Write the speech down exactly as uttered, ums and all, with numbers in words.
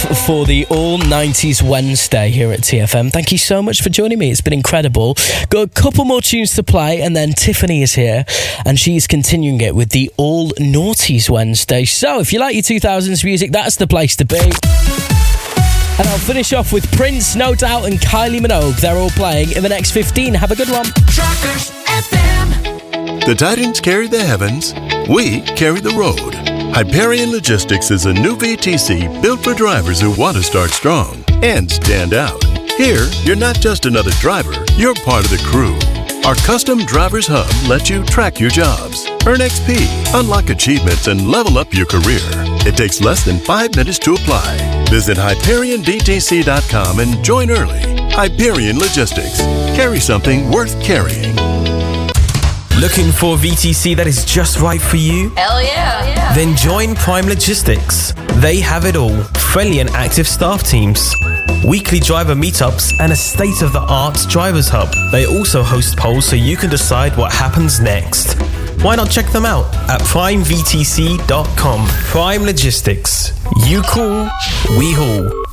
for the All nineties Wednesday here at T F M. Thank you so much for joining me. It's been incredible. Got a couple more tunes to play, and then Tiffany is here, and she's continuing it with the All Noughties Wednesday. So if you like your two thousands music, that's the place to be. And I'll finish off with Prince, No Doubt, and Kylie Minogue. They're all playing in the next fifteen. Have a good one. Trackers F M. The Titans carry the heavens. We carry the road. Hyperion Logistics is a new V T C built for drivers who want to start strong and stand out. Here, you're not just another driver, you're part of the crew. Our custom Drivers Hub lets you track your jobs, earn X P, unlock achievements, and level up your career. It takes less than five minutes to apply. Visit Hyperion D T C dot com and join early. Hyperion Logistics. Carry something worth carrying. Looking for a V T C that is just right for you? Hell yeah. Hell yeah. Then join Prime Logistics. They have it all. Friendly and active staff teams, weekly driver meetups, and a state-of-the-art drivers hub. They also host polls so you can decide what happens next. Why not check them out at prime v t c dot com. Prime Logistics. You call, we haul.